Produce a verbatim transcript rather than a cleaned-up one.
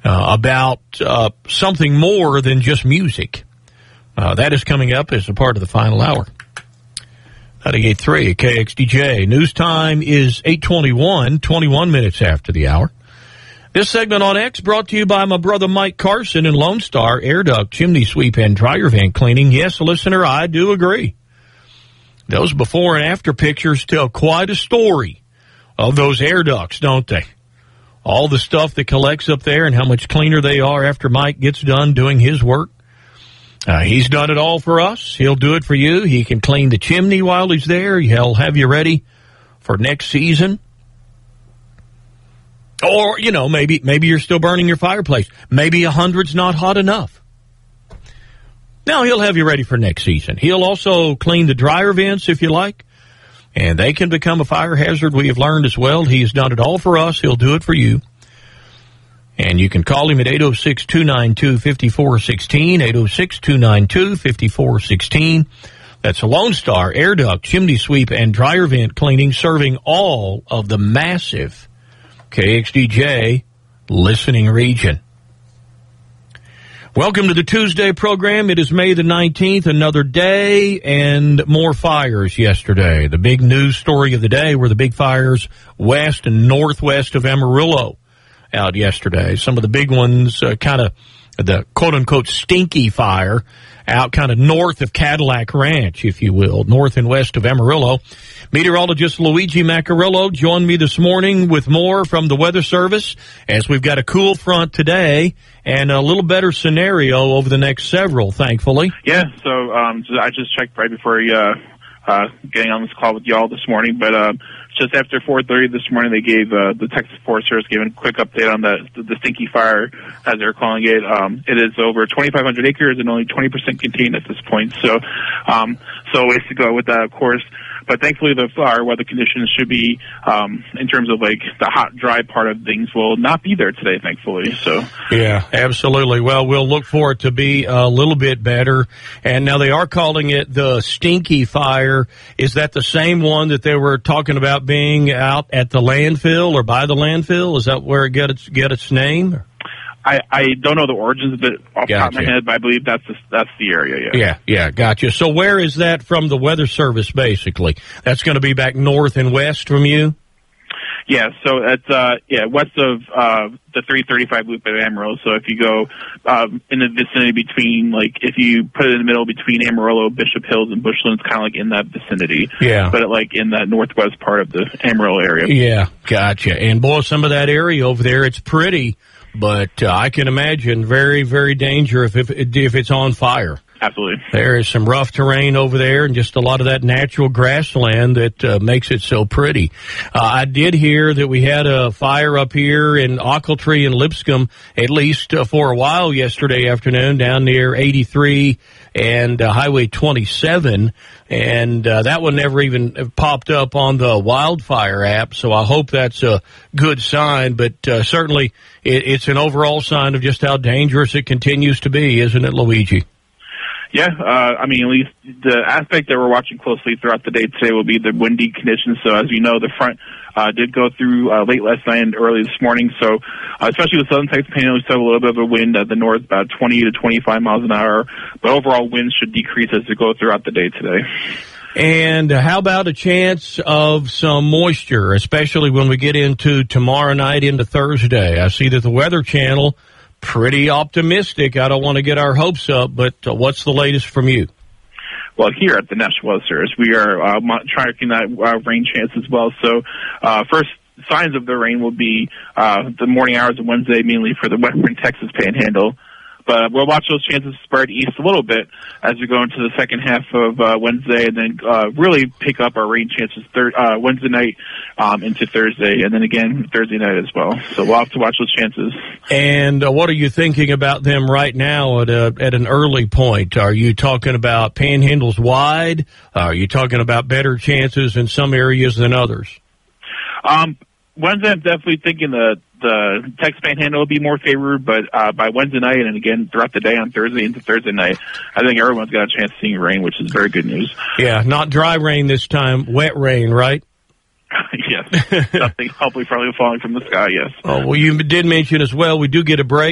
uh, about uh, something more than just music. Uh, that is coming up as a part of the final hour. ninety-eight point three K X D J. News time is eight twenty-one, twenty-one minutes after the hour. This segment on X brought to you by my brother Mike Carson in Lone Star Air Duct, Chimney Sweep, and Dryer Vent Cleaning. Yes, listener, I do agree. Those before and after pictures tell quite a story of those air ducts, don't they? All the stuff that collects up there and how much cleaner they are after Mike gets done doing his work. Uh, he's done it all for us. He'll do it for you. He can clean the chimney while he's there. He'll have you ready for next season. Or, you know, maybe maybe you're still burning your fireplace. Maybe a hundred's not hot enough. Now, he'll have you ready for next season. He'll also clean the dryer vents if you like. And they can become a fire hazard, we have learned as well. He's done it all for us. He'll do it for you. And you can call him at eight oh six, two nine two, five four one six, eight oh six, two nine two, five four one six. That's a Lone Star Air Duct, Chimney Sweep, and Dryer Vent Cleaning, serving all of the massive K X D J listening region. Welcome to the Tuesday program. It is May the nineteenth, another day, and more fires yesterday. The big news story of the day were the big fires west and northwest of Amarillo out yesterday. Some of the big ones, uh, kind of the quote-unquote stinky fire out kind of north of Cadillac Ranch, if you will, north and west of Amarillo. Meteorologist Luigi Maccarillo joined me this morning with more from the Weather Service, as we've got a cool front today and a little better scenario over the next several, thankfully. Yeah, so um, I just checked right before uh, uh, getting on this call with y'all this morning, but uh, just after four thirty this morning, they gave uh, the Texas Forest Service gave a quick update on the, the, the stinky fire, as they're calling it. Um, it is over twenty-five hundred acres and only twenty percent contained at this point. So, um, so ways to go with that, of course. But thankfully, the fire weather conditions should be, um, in terms of like the hot, dry part of things, will not be there today, thankfully. So yeah, absolutely. Well, we'll look for it to be a little bit better. And now they are calling it the stinky fire. Is that the same one that they were talking about being out at the landfill or by the landfill? Is that where it get its get its name? I, I don't know the origins of it off the top of my head, but I believe that's the, that's the area, yeah. Yeah, yeah, gotcha. So where is that from the Weather Service, basically? That's going to be back north and west from you? Yeah, so it's, uh, yeah, west of uh, the three thirty-five loop at Amarillo. So if you go um, in the vicinity between, like, if you put it in the middle between Amarillo, Bishop Hills, and Bushland, it's kind of like in that vicinity. Yeah. But, like, in that northwest part of the Amarillo area. Yeah, gotcha. And, boy, some of that area over there, it's pretty. But uh, I can imagine very, very dangerous if, if if it's on fire. Absolutely. There is some rough terrain over there and just a lot of that natural grassland that uh, makes it so pretty. Uh, I did hear that we had a fire up here in Ochiltree and Lipscomb, at least uh, for a while yesterday afternoon, down near eighty-three and uh, Highway twenty-seven. And uh, that one never even popped up on the wildfire app, so I hope that's a good sign. But uh, certainly it, it's an overall sign of just how dangerous it continues to be, isn't it, Luigi? Yeah, uh, I mean, at least the aspect that we're watching closely throughout the day today will be the windy conditions. So as you know, the front uh, did go through uh, late last night and early this morning. So uh, especially the southern Texas Panhandle, we still have a little bit of a wind at the north, about twenty to twenty-five miles an hour. But overall winds should decrease as we go throughout the day today. And how about a chance of some moisture, especially when we get into tomorrow night into Thursday? I see that the Weather Channel pretty optimistic. I don't want to get our hopes up, but uh, what's the latest from you? Well, here at the National Weather Service, we are uh, tracking that uh, rain chance as well. So, uh, first signs of the rain will be uh, the morning hours of Wednesday, mainly for the western Texas Panhandle. But we'll watch those chances spread east a little bit as we go into the second half of uh, Wednesday, and then uh, really pick up our rain chances thir- uh, Wednesday night um, into Thursday, and then again Thursday night as well. So we'll have to watch those chances. And uh, what are you thinking about them right now at a, at an early point? Are you talking about panhandles wide? Are you talking about better chances in some areas than others? Um, Wednesday, I'm definitely thinking the the Texas Panhandle will be more favored, but uh, by Wednesday night and again throughout the day on Thursday into Thursday night, I think everyone's got a chance of seeing rain, which is very good news. Yeah, not dry rain this time, wet rain, right? Yes, something hopefully probably falling from the sky, yes. Oh, well, you did mention as well, we do get a break.